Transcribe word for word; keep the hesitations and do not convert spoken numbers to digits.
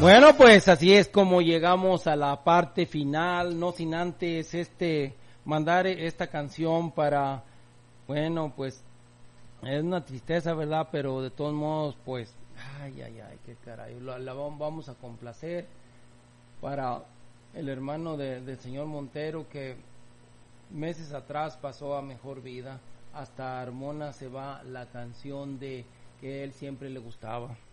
Bueno, pues así es como llegamos a la parte final, no sin antes este mandar esta canción para, bueno, pues es una tristeza, ¿verdad? Pero de todos modos, pues, ay, ay, ay, qué caray, la, la vamos a complacer para el hermano de, del señor Montero que meses atrás pasó a mejor vida. Hasta Armona se va la canción de que él siempre le gustaba.